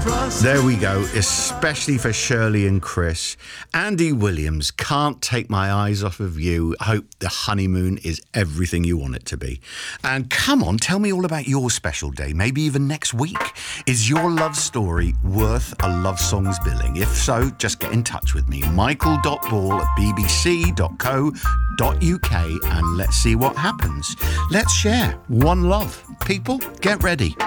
There we go, especially for Shirley and Chris. Andy Williams, Can't Take My Eyes Off of You. I hope the honeymoon is everything you want it to be. And come on, tell me all about your special day, maybe even next week. Is your love story worth a Love Songs billing? If so, just get in touch with me, michael.ball@bbc.co.uk, and let's see what happens. Let's share one love. People, get ready.